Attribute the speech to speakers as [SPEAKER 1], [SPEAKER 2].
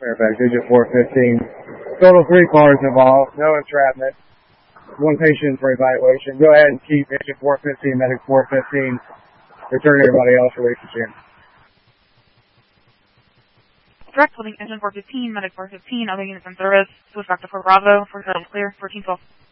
[SPEAKER 1] Fairfax, Agent 415. Total 3 cars involved, no entrapment. 1 patient for evaluation. Go ahead and keep Agent 415, Medic 415. Return everybody else for Lisa.
[SPEAKER 2] Direct holding Engine 415, Medic 415, other units in service. Switch back to Fort Bravo, for clear, 1412.